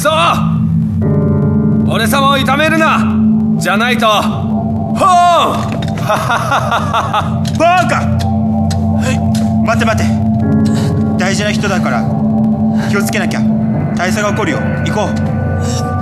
そ俺様を痛めるな。じゃないとほーんバカ。待て待て、大事な人だから気をつけなきゃ。大佐が怒るよ。行こう。